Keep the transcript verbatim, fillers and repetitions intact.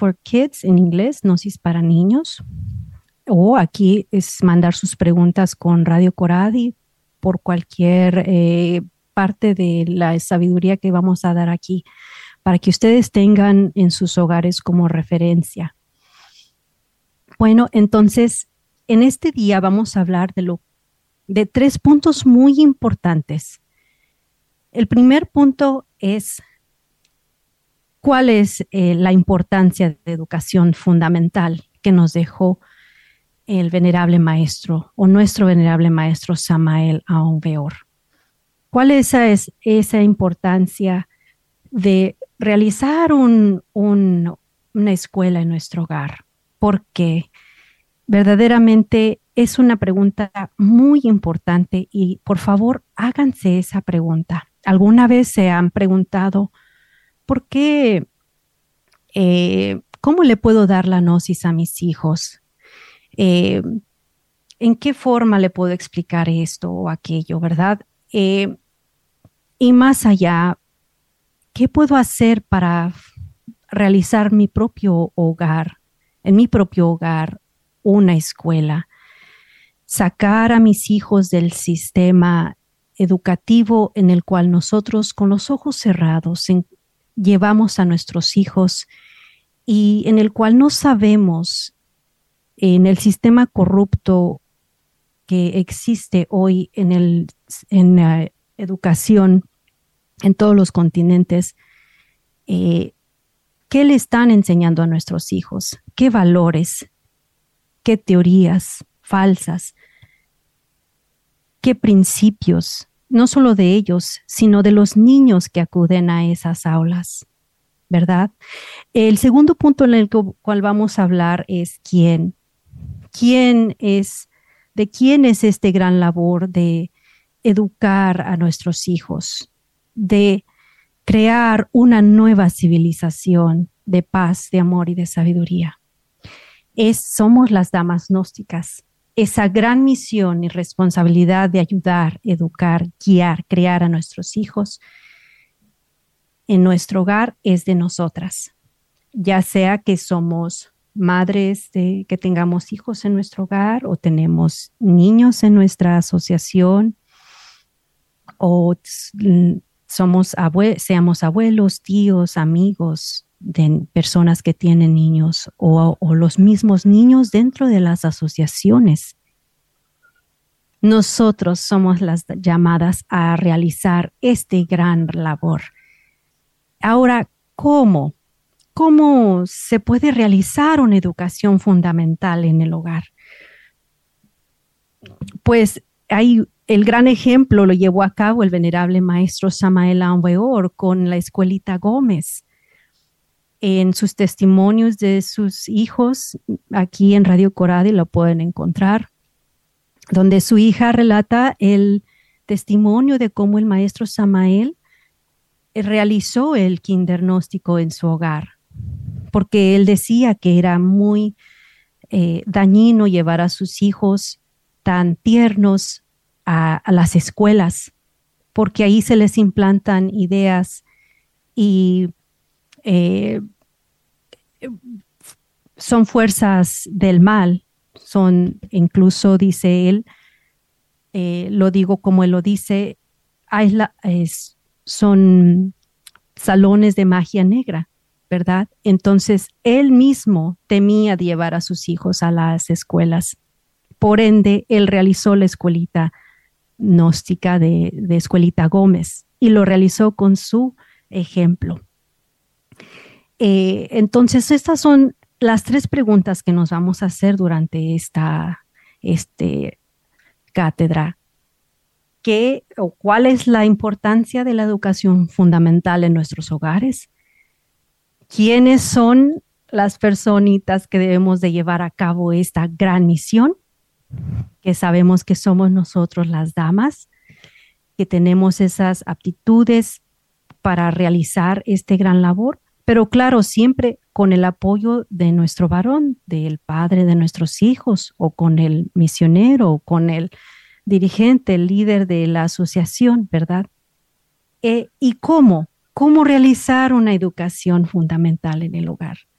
for Kids en inglés, Gnosis para niños. O aquí es mandar sus preguntas con Radio Coradi por cualquier eh, parte de la sabiduría que vamos a dar aquí, para que ustedes tengan en sus hogares como referencia. Bueno, entonces, en este día vamos a hablar de, lo, de tres puntos muy importantes. El primer punto es cuál es eh, la importancia de educación fundamental que nos dejó el venerable maestro o nuestro venerable maestro Samael Aun Weor. ¿Cuál esa es esa importancia de realizar un, un, una escuela en nuestro hogar? Porque verdaderamente es una pregunta muy importante y por favor háganse esa pregunta. ¿Alguna vez se han preguntado por qué, eh, cómo le puedo dar la gnosis a mis hijos? Eh, ¿En qué forma le puedo explicar esto o aquello, verdad? Eh, y más allá, ¿qué puedo hacer para realizar mi propio hogar, en mi propio hogar, una escuela? Sacar a mis hijos del sistema educativo en el cual nosotros con los ojos cerrados en, llevamos a nuestros hijos y en el cual no sabemos, en el sistema corrupto que existe hoy en, el, en la educación en todos los continentes, eh, ¿qué le están enseñando a nuestros hijos? ¿Qué valores? ¿Qué teorías falsas? ¿Qué principios? No solo de ellos, sino de los niños que acuden a esas aulas, ¿verdad? El segundo punto en el cual vamos a hablar es quién. ¿Quién es, de quién es este gran labor de educar a nuestros hijos, de crear una nueva civilización de paz, de amor y de sabiduría? Es, somos las damas gnósticas. Esa gran misión y responsabilidad de ayudar, educar, guiar, crear a nuestros hijos en nuestro hogar es de nosotras, ya sea que somos madres de, que tengamos hijos en nuestro hogar o tenemos niños en nuestra asociación o somos abue- seamos abuelos, tíos, amigos de personas que tienen niños o, o los mismos niños dentro de las asociaciones. Nosotros somos las llamadas a realizar este gran labor. Ahora, ¿cómo? ¿Cómo se puede realizar una educación fundamental en el hogar? Pues hay el gran ejemplo lo llevó a cabo el venerable maestro Samael Aun Weor con la Escuelita Gómez. En sus testimonios de sus hijos, aquí en Radio Coradi lo pueden encontrar, donde su hija relata el testimonio de cómo el maestro Samael realizó el kinder gnóstico en su hogar, porque él decía que era muy eh, dañino llevar a sus hijos tan tiernos a, a las escuelas, porque ahí se les implantan ideas y eh, son fuerzas del mal, son, incluso dice él, eh, lo digo como él lo dice, hay la, es, son salones de magia negra, ¿verdad? Entonces, él mismo temía de llevar a sus hijos a las escuelas. Por ende, él realizó la escuelita gnóstica de, de Escuelita Gómez y lo realizó con su ejemplo. Eh, entonces, estas son las tres preguntas que nos vamos a hacer durante esta este, cátedra. ¿Qué o cuál es la importancia de la educación fundamental en nuestros hogares? ¿Quiénes son las personitas que debemos de llevar a cabo esta gran misión? Que sabemos que somos nosotros las damas, que tenemos esas aptitudes para realizar este gran labor, pero claro, siempre con el apoyo de nuestro varón, del padre de nuestros hijos, o con el misionero, o con el dirigente, el líder de la asociación, ¿verdad? Eh, ¿Y cómo? ¿Cómo realizar una educación fundamental en el hogar?